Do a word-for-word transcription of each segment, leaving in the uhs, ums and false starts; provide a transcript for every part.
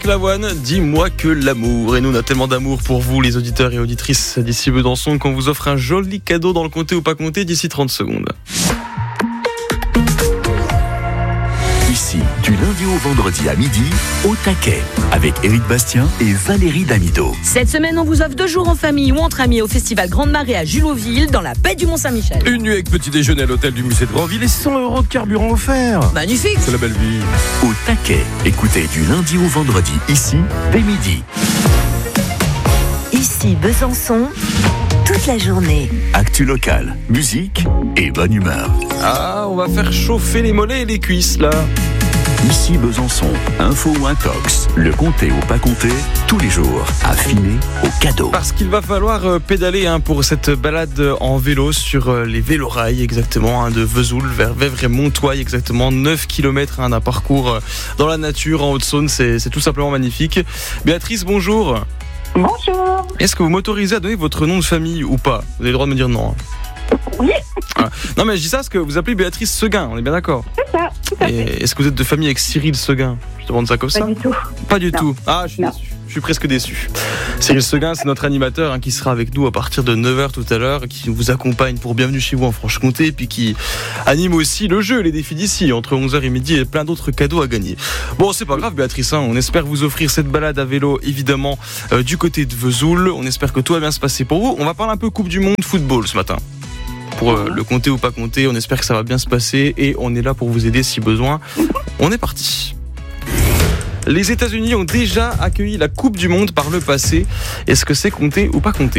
Marc Lavoine, dis-moi que l'amour. Et nous, on a tellement d'amour pour vous, les auditeurs et auditrices d'ici Besançon, qu'on vous offre un joli cadeau dans le comté ou pas comté d'ici trente secondes. Ici, du lundi au vendredi à midi, au taquet, avec Éric Bastien et Valérie Damido. Cette semaine, on vous offre deux jours en famille ou entre amis au festival Grande Marée à Julotville, dans la baie du Mont-Saint-Michel. Une nuit avec petit déjeuner à l'hôtel du musée de Grandville et cent euros de carburant offert. Magnifique. C'est la belle vie. Au taquet, écoutez du lundi au vendredi, ici, dès midi. Ici Besançon, toute la journée. Actu locale, musique et bonne humeur. Ah, on va faire chauffer les mollets et les cuisses, là. Ici Besançon, info ou intox, le comté ou pas comté, tous les jours, affiné au cadeau. Parce qu'il va falloir euh, pédaler hein, pour cette balade en vélo sur euh, les vélorails, exactement, hein, de Vesoul vers Vèvres et Montoy, exactement, neuf kilomètres hein, d'un parcours euh, dans la nature, en Haute-Saône, c'est, c'est tout simplement magnifique. Béatrice, bonjour. Bonjour. Est-ce que vous m'autorisez à donner votre nom de famille ou pas ? Vous avez le droit de me dire non. Hein. Oui. Ah. Non mais je dis ça parce que vous appelez Béatrice Seguin, on est bien d'accord ? C'est ça, tout à fait. Et est-ce que vous êtes de famille avec Cyril Seguin ? Je te demande ça comme Pas ça ? du tout. Pas du Non. tout. Ah, je suis Non. déçu. Je suis presque déçu. Cyril Seguin, c'est notre animateur hein, qui sera avec nous à partir de neuf heures tout à l'heure, qui vous accompagne pour Bienvenue chez vous en Franche-Comté, puis qui anime aussi le jeu, les défis d'ici, entre onze heures et midi, et plein d'autres cadeaux à gagner. Bon, c'est pas grave, Béatrice, hein, on espère vous offrir cette balade à vélo, évidemment, euh, du côté de Vesoul. On espère que tout va bien se passer pour vous. On va parler un peu Coupe du Monde football ce matin. Pour euh, le compter ou pas compter, on espère que ça va bien se passer et on est là pour vous aider si besoin. On est parti. Les États-Unis ont déjà accueilli la Coupe du Monde par le passé. Est-ce que c'est compter ou pas compter ?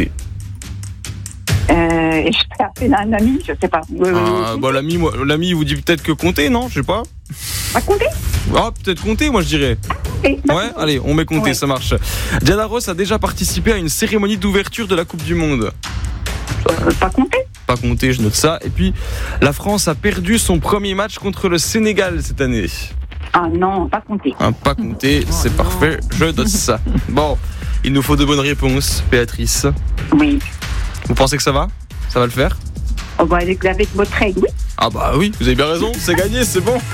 Euh, je peux appeler un ami, je sais pas. Euh, ah, bah, l'ami, moi, l'ami vous dit peut-être que compter, non ? Je sais pas. Pas compter ? Ah, peut-être compter, moi je dirais. Et, Ouais, allez, on met compter, Ouais. ça marche. Diana Ross a déjà participé à une cérémonie d'ouverture de la Coupe du Monde. euh, pas compter ? Pas compter, je note ça. Et puis, la France a perdu son premier match contre le Sénégal cette année. Ah non, pas compter. Hein, pas compter, c'est parfait, je note ça. Bon, il nous faut de bonnes réponses, Béatrice. Oui. Vous pensez que ça va ? Ça va le faire ? On va avec, avec votre aide, oui. Ah bah oui, vous avez bien raison, c'est gagné, c'est bon.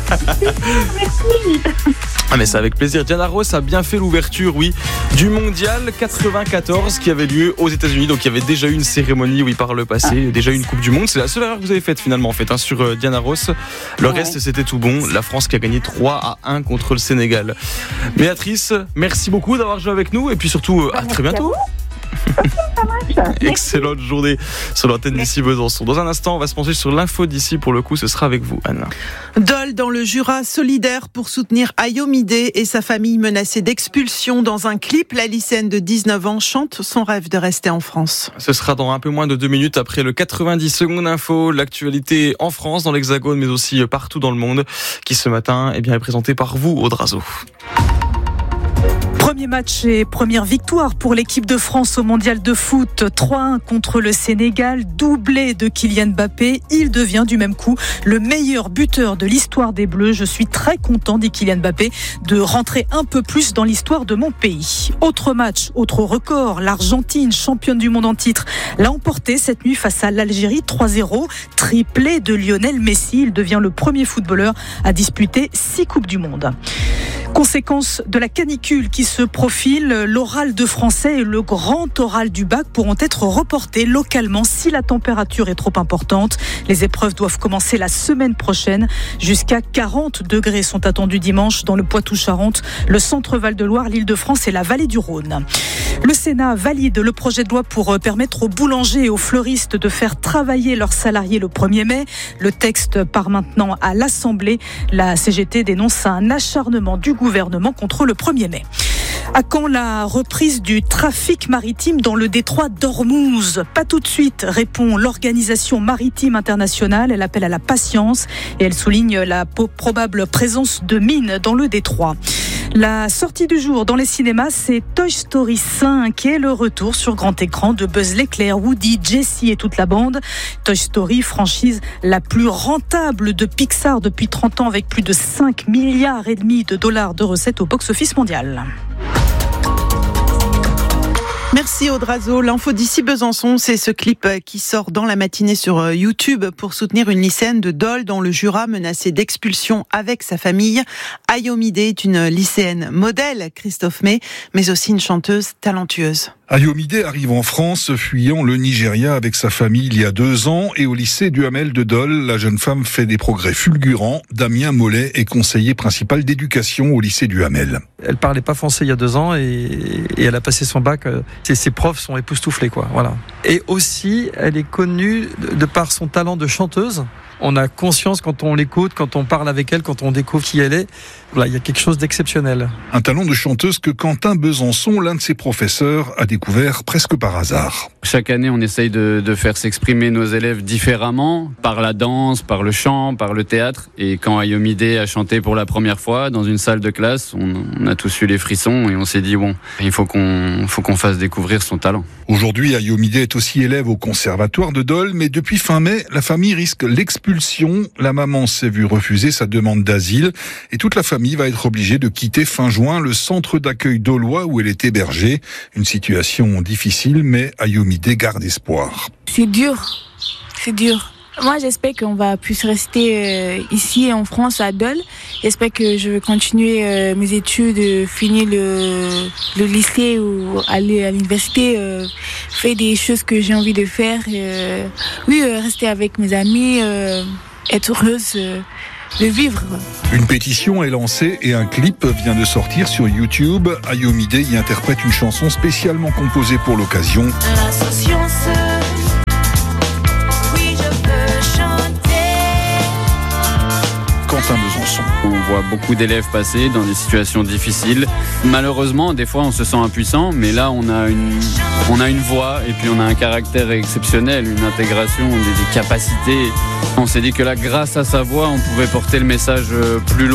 Merci. Ah mais c'est avec plaisir. Diana Ross a bien fait l'ouverture, oui, du mondial quatre-vingt-quatorze qui avait lieu aux États-Unis. Donc il y avait déjà eu une cérémonie, oui, par le passé, ah. déjà eu une Coupe du Monde. C'est la seule erreur que vous avez faite finalement, en fait, hein, sur euh, Diana Ross. Le ouais. reste, c'était tout bon. La France qui a gagné trois à un contre le Sénégal. Béatrice, merci beaucoup d'avoir joué avec nous et puis surtout, euh, à très bientôt. Excellente journée sur l'antenne d'ici Besançon. Dans un instant, on va se pencher sur l'info d'ici. Pour le coup, ce sera avec vous, Anne. Dole dans le Jura, solidaire pour soutenir Ayomide et sa famille menacée d'expulsion. Dans un clip, la lycéenne de dix-neuf ans chante son rêve de rester en France. Ce sera dans un peu moins de deux minutes après le quatre-vingt-dix secondes info. L'actualité en France, dans l'Hexagone, mais aussi partout dans le monde, qui ce matin eh bien, est présentée par vous, Audrazo. Premier match et première victoire pour l'équipe de France au mondial de foot. trois à un contre le Sénégal, doublé de Kylian Mbappé. Il devient du même coup le meilleur buteur de l'histoire des Bleus. Je suis très content, dit Kylian Mbappé, de rentrer un peu plus dans l'histoire de mon pays. Autre match, autre record. L'Argentine, championne du monde en titre, l'a emporté cette nuit face à l'Algérie trois zéro. Triplé de Lionel Messi. Il devient le premier footballeur à disputer six Coupes du Monde. Conséquence de la canicule qui se profile, l'oral de français et le grand oral du bac pourront être reportés localement si la température est trop importante. Les épreuves doivent commencer la semaine prochaine. Jusqu'à quarante degrés sont attendus dimanche dans le Poitou-Charentes, le centre Val-de-Loire, l'Île-de-France et la vallée du Rhône. Le Sénat valide le projet de loi pour permettre aux boulangers et aux fleuristes de faire travailler leurs salariés le premier mai. Le texte part maintenant à l'Assemblée. La C G T dénonce un acharnement du gouvernement contre le premier mai. À quand la reprise du trafic maritime dans le détroit d'Ormuz ? Pas tout de suite, répond l'Organisation maritime internationale. Elle appelle à la patience et elle souligne la po- probable présence de mines dans le détroit. La sortie du jour dans les cinémas, c'est Toy Story cinq et le retour sur grand écran de Buzz l'éclair, Woody, Jessie et toute la bande. Toy Story, franchise la plus rentable de Pixar depuis trente ans avec plus de cinq milliards et demi de dollars de recettes au box-office mondial. Merci. Merci Audrazo. L'info d'ici Besançon, c'est ce clip qui sort dans la matinée sur YouTube pour soutenir une lycéenne de Dole dans le Jura menacée d'expulsion avec sa famille. Ayomide est une lycéenne modèle, Christophe May, mais aussi une chanteuse talentueuse. Ayomide arrive en France, fuyant le Nigeria avec sa famille il y a deux ans, et au lycée Duhamel de Dole, la jeune femme fait des progrès fulgurants. Damien Mollet est conseiller principal d'éducation au lycée Duhamel. Elle parlait pas français il y a deux ans et, et elle a passé son bac. Ses, ses profs sont époustouflés, quoi. Voilà. Et aussi, elle est connue de, de par son talent de chanteuse. On a conscience quand on l'écoute, quand on parle avec elle, quand on découvre qui elle est. Voilà, il y a quelque chose d'exceptionnel. Un talent de chanteuse que Quentin Besançon, l'un de ses professeurs, a découvert presque par hasard. Chaque année, on essaye de, de faire s'exprimer nos élèves différemment, par la danse, par le chant, par le théâtre. Et quand Ayomide a chanté pour la première fois dans une salle de classe, on, on a tous eu les frissons et on s'est dit, bon, il faut qu'on, faut qu'on fasse découvrir son talent. Aujourd'hui, Ayomide est aussi élève au conservatoire de Dole, mais depuis fin mai, la famille risque l'expulsion. La maman s'est vue refuser sa demande d'asile et toute la famille va être obligée de quitter fin juin le centre d'accueil dolois où elle est hébergée. Une situation difficile, mais Ayomide garde espoir. C'est dur, c'est dur. Moi, j'espère qu'on va plus rester euh, ici en France, à Dole. J'espère que je vais continuer euh, mes études, euh, finir le, le lycée ou aller à l'université, euh, faire des choses que j'ai envie de faire. Euh, oui, euh, rester avec mes amis, euh, être heureuse. Euh, de vivre. Une pétition est lancée et un clip vient de sortir sur YouTube. Ayomide y interprète une chanson spécialement composée pour l'occasion. Oui, je peux chanter. Quentin Besançon. On voit beaucoup d'élèves passer dans des situations difficiles. Malheureusement, des fois, on se sent impuissant, mais là, on a une, on a une voix et puis on a un caractère exceptionnel, une intégration, des, des capacités. On s'est dit que là, grâce à sa voix, on pouvait porter le message plus loin.